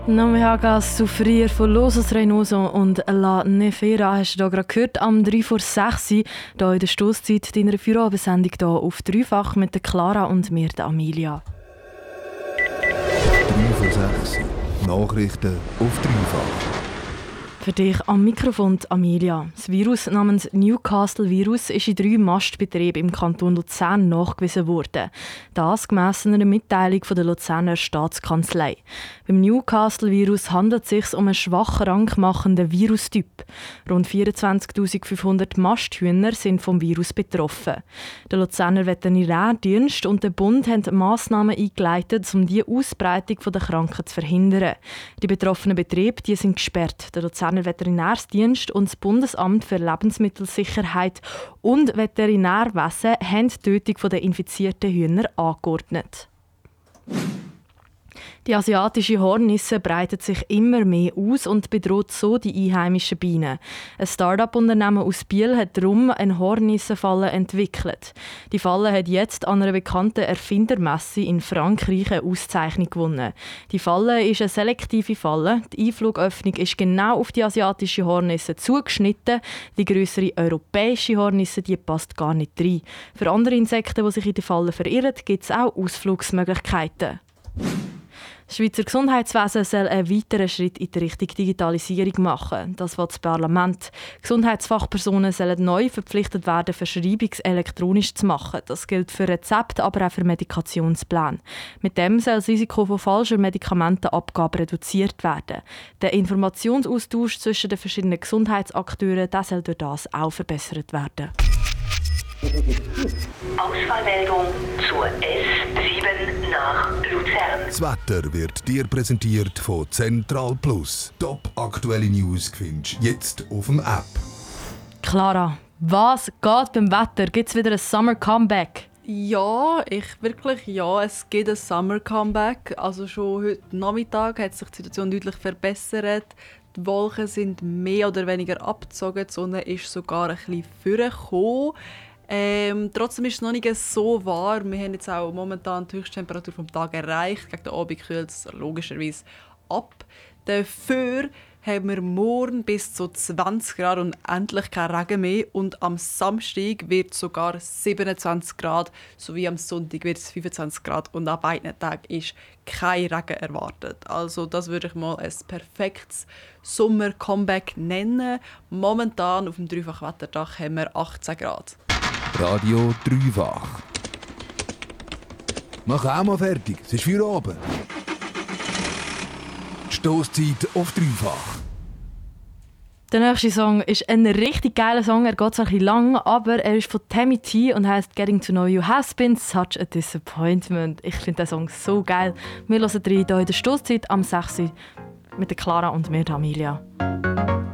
Non me hagas sufrir von Losas Reynoso und La Nefera hast du hier gerade gehört, am 3 vor 6 hier in der Stosszeit deiner Feierabend-Sendung hier auf Dreifach mit der Clara und mir, der Amelia. 3 vor 6, Nachrichten auf Dreifach. Für dich am Mikrofon Amelia. Das Virus namens Newcastle-Virus ist in 3 Mastbetrieben im Kanton Luzern nachgewiesen worden. Das gemäss einer Mitteilung von der Luzerner Staatskanzlei. Beim Newcastle-Virus handelt es sich um einen schwach krank machenden Virustyp. Rund 24.500 Masthühner sind vom Virus betroffen. Der Luzerner Veterinärdienst und der Bund haben Massnahmen eingeleitet, um die Ausbreitung der Krankheit zu verhindern. Die betroffenen Betriebe sind gesperrt. Der Luzerner Veterinärdienst und das Bundesamt für Lebensmittelsicherheit und Veterinärwesen haben die Tötung der infizierten Hühner angeordnet. Die asiatische Hornisse breitet sich immer mehr aus und bedroht so die einheimischen Bienen. Ein Start-up-Unternehmen aus Biel hat darum eine Hornissenfalle entwickelt. Die Falle hat jetzt an einer bekannten Erfindermesse in Frankreich eine Auszeichnung gewonnen. Die Falle ist eine selektive Falle. Die Einflugöffnung ist genau auf die asiatische Hornisse zugeschnitten. Die grössere europäische Hornisse die passt gar nicht rein. Für andere Insekten, die sich in die Falle verirren, gibt es auch Ausflugsmöglichkeiten. Das Schweizer Gesundheitswesen soll einen weiteren Schritt in die Richtung Digitalisierung machen. Das will das Parlament. Gesundheitsfachpersonen sollen neu verpflichtet werden, Verschreibungen elektronisch zu machen. Das gilt für Rezepte, aber auch für Medikationspläne. Mit dem soll das Risiko von falscher Medikamentenabgabe reduziert werden. Der Informationsaustausch zwischen den verschiedenen Gesundheitsakteuren soll durch das auch verbessert werden. Ausfallmeldung zur S7 nach Luzern. Das Wetter wird dir präsentiert von Central Plus. Top aktuelle News findest du jetzt auf dem App. Clara, was geht beim Wetter? Gibt es wieder ein Summer Comeback? Ja, es gibt ein Summer Comeback. Also schon heute Nachmittag hat sich die Situation deutlich verbessert. Die Wolken sind mehr oder weniger abgezogen, die Sonne ist sogar ein bisschen vorgekommen. Trotzdem ist es noch nicht so warm. Wir haben jetzt auch momentan die Höchsttemperatur vom Tag erreicht. Gegen den Abend kühlt es logischerweise ab. Dafür haben wir morgen bis zu 20 Grad und endlich kein Regen mehr. Und am Samstag wird es sogar 27 Grad, sowie am Sonntag wird es 25 Grad. Und an beiden Tagen ist kein Regen erwartet. Also das würde ich mal ein perfektes Sommer-Comeback nennen. Momentan auf dem Dreifach-Wetterdach haben wir 18 Grad. Radio Dreifach. Mach auch mal fertig, es ist Feierabend. Stosszeit auf Dreifach. Der nächste Song ist ein richtig geiler Song. Er geht zwar ein bisschen lang, aber er ist von Tammy T und heisst «Getting to know you has been such a disappointment». Ich finde den Song so geil. Wir hören rein hier in der Stosszeit am 6. mit der Clara und mir, Amelia.